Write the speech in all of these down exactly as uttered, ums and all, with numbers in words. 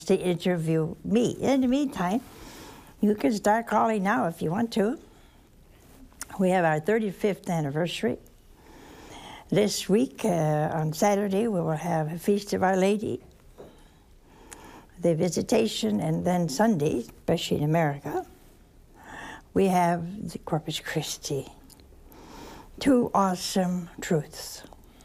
to interview me. In the meantime, you can start calling now if you want to. We have our thirty-fifth anniversary. This week, uh, on Saturday, we will have a Feast of Our Lady, the Visitation, and then Sunday, especially in America, we have the Corpus Christi. Two awesome truths.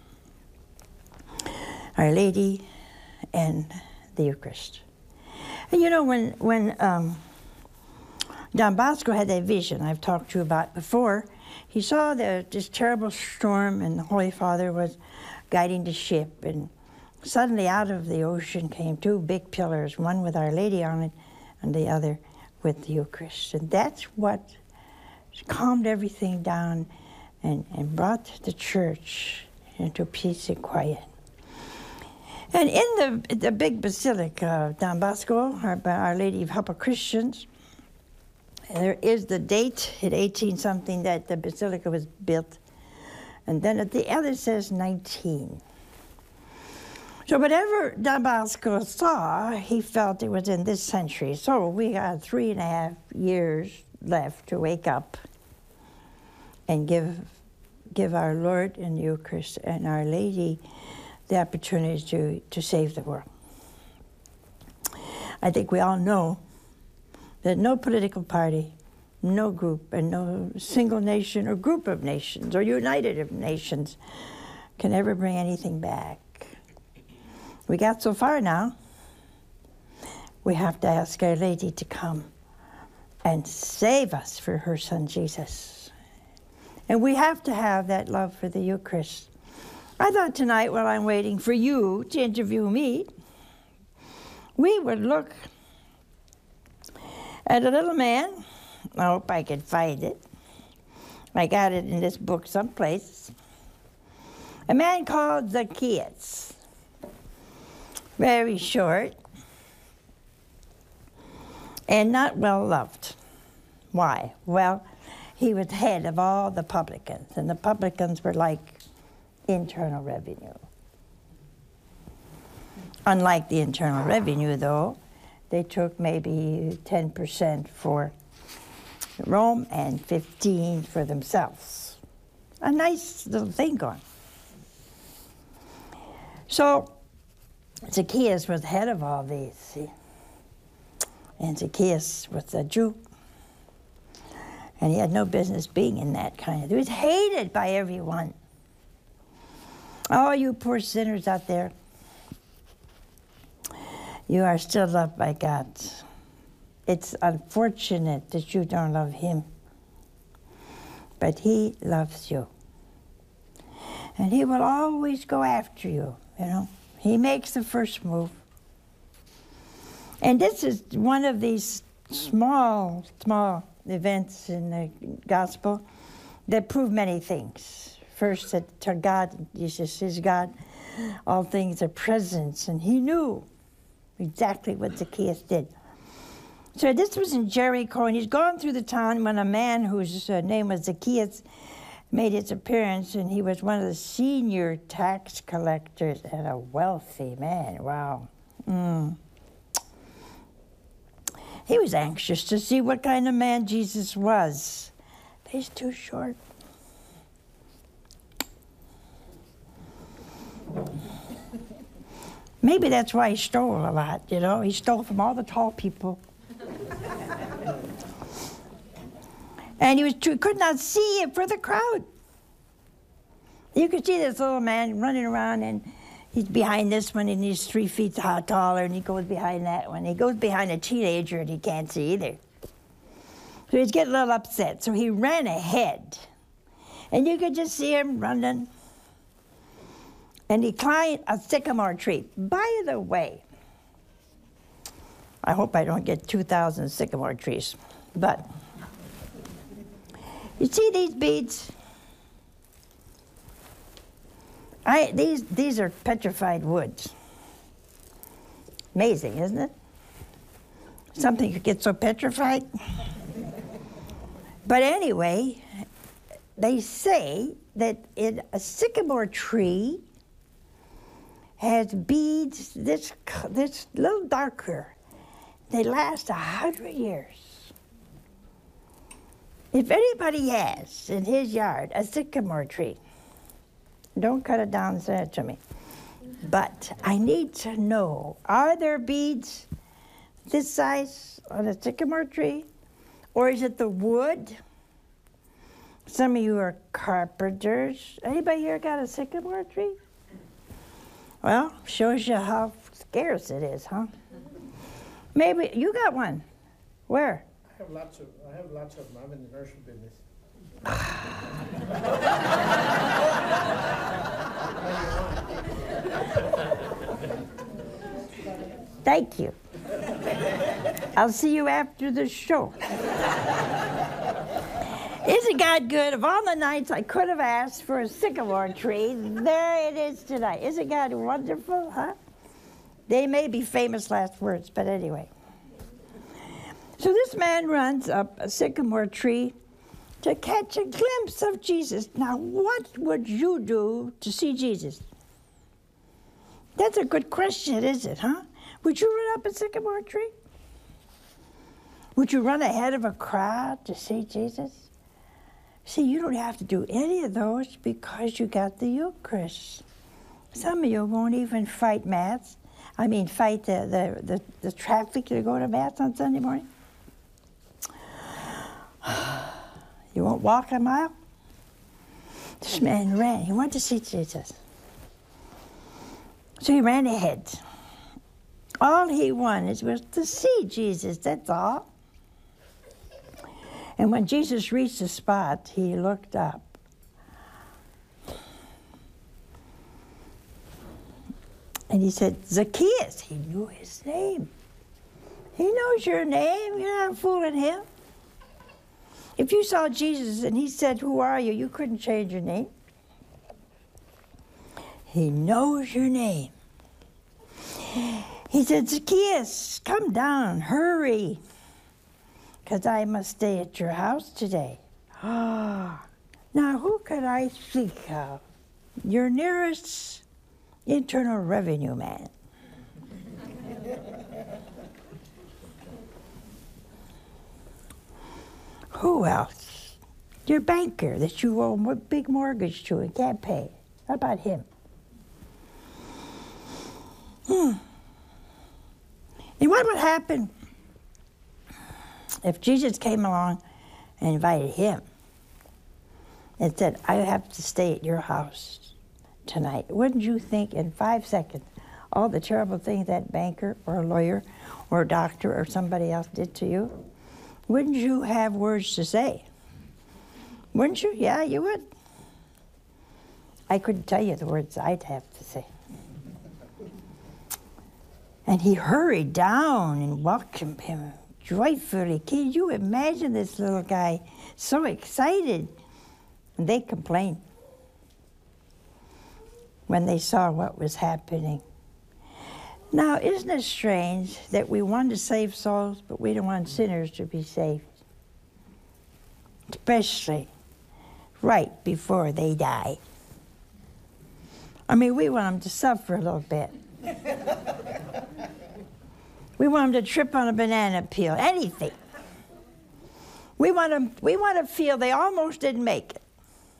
Our Lady and the Eucharist. And you know, when, when um, Don Bosco had that vision I've talked to you about before, he saw the, this terrible storm, and the Holy Father was guiding the ship, and suddenly out of the ocean came two big pillars, one with Our Lady on it and the other with the Eucharist. And that's what calmed everything down and, and brought the church into peace and quiet. And in the, the big basilica of Don Bosco, our, Our Lady of Help of Christians, there is the date at eighteen something that the basilica was built. And then at the other says nineteen. So whatever Don Bosco saw, he felt it was in this century. So we got three and a half years left to wake up and give, give our Lord and the Eucharist and Our Lady the opportunity to, to save the world. I think we all know that no political party, no group, and no single nation or group of nations or united of nations can ever bring anything back. We got so far now, we have to ask Our Lady to come and save us for her Son Jesus. And we have to have that love for the Eucharist. I thought tonight, while I'm waiting for you to interview me, we would look at a little man. I hope I can find it. I got it in this book someplace. A man called Zacchaeus. Very short and not well loved. Why? Well, he was head of all the publicans, and the publicans were like internal revenue. Unlike the internal revenue, though, they took maybe ten percent for Rome and fifteen for themselves. A nice little thing going. So Zacchaeus was head of all these, see? And Zacchaeus was a Jew. And he had no business being in that kind of... He was hated by everyone. Oh, you poor sinners out there. You are still loved by God. It's unfortunate that you don't love him. But he loves you. And he will always go after you, you know. He makes the first move. And this is one of these small, small events in the gospel that prove many things. First, that to God, Jesus is God, all things are presence, and he knew exactly what Zacchaeus did. So this was in Jericho, and he's going through the town when a man whose uh, name was Zacchaeus made his appearance, and he was one of the senior tax collectors and a wealthy man. Wow. Mm. He was anxious to see what kind of man Jesus was. But he's too short. Maybe that's why he stole a lot, you know. He stole from all the tall people. And he was too, could not see it for the crowd. You could see this little man running around, and he's behind this one, and he's three feet taller, and he goes behind that one. He goes behind a teenager, and he can't see either. So he's getting a little upset. So he ran ahead, and you could just see him running. And he climbed a sycamore tree. By the way, I hope I don't get two thousand sycamore trees, but you see these beads? I, these, these are petrified woods. Amazing, isn't it? Something could get so petrified. But anyway, they say that in a sycamore tree has beads this, this little darker. They last a hundred years. If anybody has in his yard a sycamore tree, don't cut it down and send it to me. But I need to know, are there beads this size on a sycamore tree? Or is it the wood? Some of you are carpenters. Anybody here got a sycamore tree? Well, shows you how scarce it is, huh? Maybe you got one. Where? I have lots of. I have lots of them. I'm in the nursery business. Thank you. I'll see you after the show. Isn't God good? Of all the nights I could have asked for a sycamore tree, there it is tonight. Isn't God wonderful, huh? They may be famous last words, but anyway. So this man runs up a sycamore tree to catch a glimpse of Jesus. Now, what would you do to see Jesus? That's a good question, is it, huh? Would you run up a sycamore tree? Would you run ahead of a crowd to see Jesus? See, you don't have to do any of those because you got the Eucharist. Some of you won't even fight Mass. I mean, fight the, the, the, the traffic to go to Mass on Sunday morning. You won't walk a mile? This man ran. He wanted to see Jesus. So he ran ahead. All he wanted was to see Jesus, that's all. And when Jesus reached the spot, he looked up. And he said, Zacchaeus. He knew his name. He knows your name. You're not fooling him. If you saw Jesus and he said, who are you? You couldn't change your name. He knows your name. He said, Zacchaeus, come down, hurry, because I must stay at your house today. Ah, now who could I think of? Your nearest Internal Revenue man. Who else? Your banker that you owe a big mortgage to and can't pay. How about him? Hmm. And what would happen if Jesus came along and invited him and said, I have to stay at your house tonight? Wouldn't you think in five seconds all the terrible things that banker or a lawyer or a doctor or somebody else did to you? Wouldn't you have words to say? Wouldn't you? Yeah, you would. I couldn't tell you the words I'd have to say. And he hurried down and welcomed him joyfully. Can you imagine this little guy so excited? And they complained when they saw what was happening. Now, isn't it strange that we want to save souls, but we don't want sinners to be saved? Especially right before they die. I mean, we want them to suffer a little bit. We want them to trip on a banana peel, anything. We want them, we want to feel they almost didn't make it.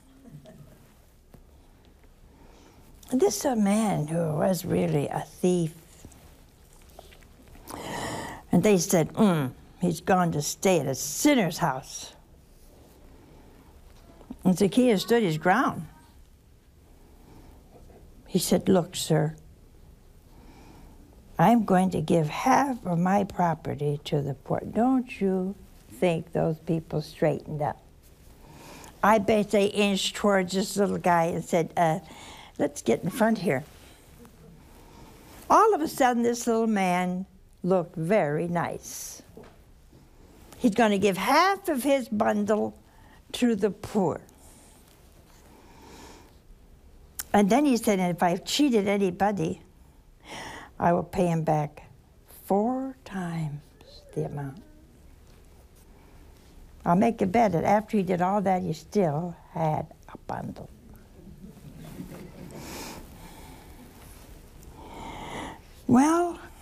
And this is a man who was really a thief. And they said, mm, he's gone to stay at a sinner's house. And Zacchaeus stood his ground. He said, look, sir, I'm going to give half of my property to the poor. Don't you think those people straightened up? I bet they inched towards this little guy and said, uh, let's get in front here. All of a sudden, this little man looked very nice. He's going to give half of his bundle to the poor. And then he said, if I've cheated anybody, I will pay him back four times the amount. I'll make a bet that after he did all that, he still had a bundle. Well,